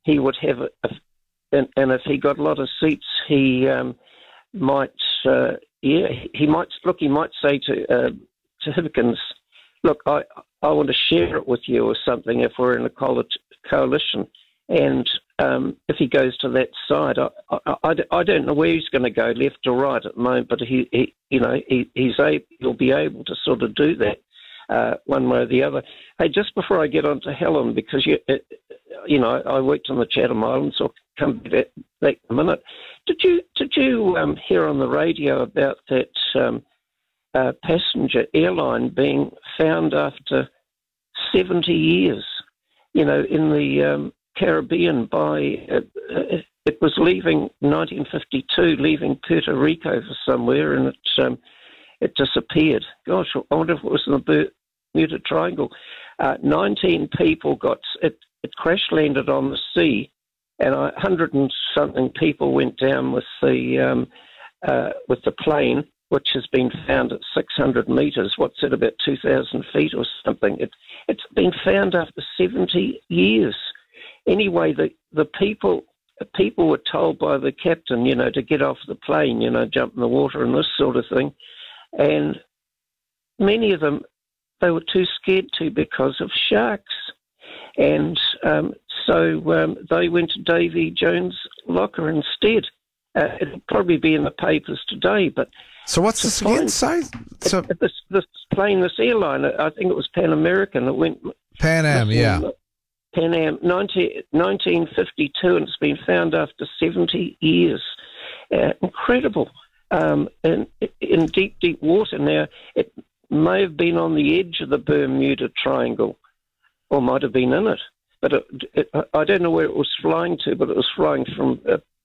he would have, and if he got a lot of seats, he might, he might say to Hipkins, look, I want to share it with you or something if we're in a coalition. And if he goes to that side, I don't know where he's going to go, left or right at the moment, but he'll be able to sort of do that one way or the other. Hey, just before I get on to Helen, because I worked on the Chatham Islands, so I'll come back in a minute. Did you hear on the radio about that passenger airline being found after 70 years? In the Caribbean it was leaving 1952, leaving Puerto Rico for somewhere, and it disappeared. Gosh, I wonder if it was in the Bermuda Triangle. 19 people it crash landed on the sea, and 100 and something people went down with the plane, which has been found at 600 metres. What's it, about 2,000 feet or something? It's been found after 70 years. Anyway, the people were told by the captain, to get off the plane, jump in the water and this sort of thing. And many of them, they were too scared to because of sharks. And so they went to Davy Jones' locker instead. It'll probably be in the papers today. But so what's this again? Sorry? This plane, this airline, I think it was Pan American. It went Pan Am, yeah. Pan Am, 1952, and it's been found after 70 years. Incredible. And in deep, deep water now. It may have been on the edge of the Bermuda Triangle, or might have been in it. But I don't know where it was flying to, but it was flying from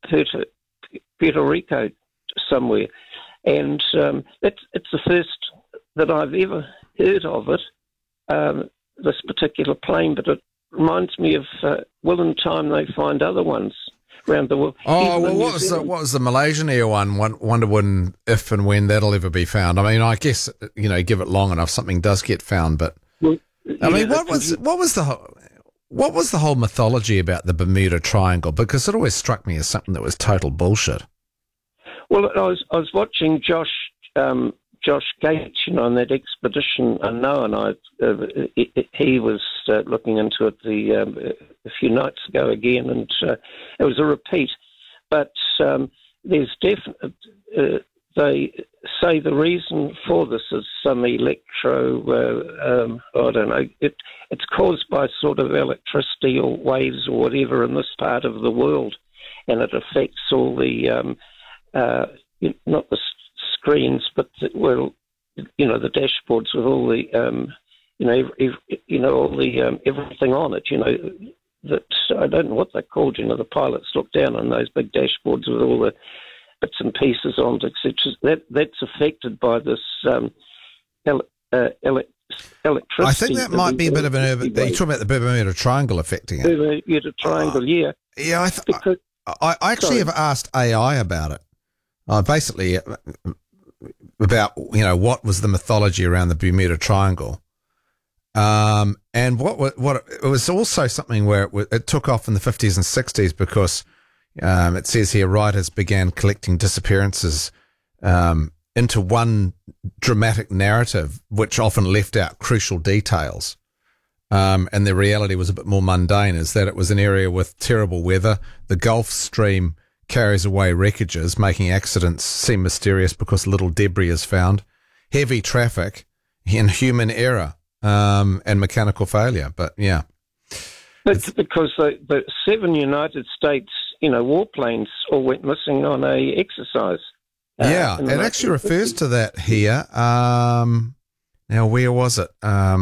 Puerto Rico somewhere. And it's the first that I've ever heard of it, this particular plane, but it reminds me of will in time they find other ones around the world. Oh, well, what was the Malaysian Air one? Wonder when, if and when that'll ever be found. I mean, I guess, give it long enough, something does get found, but what was the whole mythology about the Bermuda Triangle? Because it always struck me as something that was total bullshit. Well, I was watching Josh Gates, on that expedition unknown. He was looking into it a few nights ago again, and it was a repeat. But there's definitely they say the reason for this is some electro. I don't know. It's caused by sort of electricity or waves or whatever in this part of the world, and it affects all the not the screens, but the dashboards with all the all the everything on it. That I don't know what they're called. The pilots look down on those big dashboards with all the bits and pieces on it, etc. That's affected by this electricity. I think that might be a bit of an urban. You're talking about the Bermuda Triangle affecting it. Bermuda Triangle, yeah. Yeah, I actually have asked AI about it. Basically, about what was the mythology around the Bermuda Triangle, and what it was also something where it took off in the 50s and 60s because it says here writers began collecting disappearances into one dramatic narrative, which often left out crucial details. And the reality was a bit more mundane, is that it was an area with terrible weather. The Gulf Stream carries away wreckages, making accidents seem mysterious because little debris is found, heavy traffic, and human error, and mechanical failure. But yeah. But because the 7 United States, warplanes all went missing on a exercise. Yeah, it actually refers to that here. Now, where was it?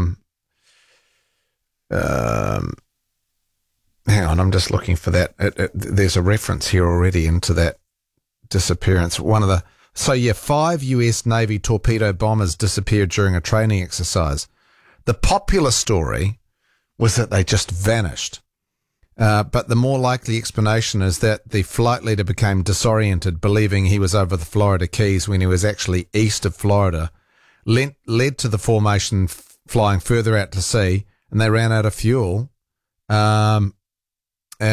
Hang on, I'm just looking for that. There's a reference here already into that disappearance. 5 U.S. Navy torpedo bombers disappeared during a training exercise. The popular story was that they just vanished. But the more likely explanation is that the flight leader became disoriented, believing he was over the Florida Keys when he was actually east of Florida, led to the formation flying further out to sea, and they ran out of fuel. And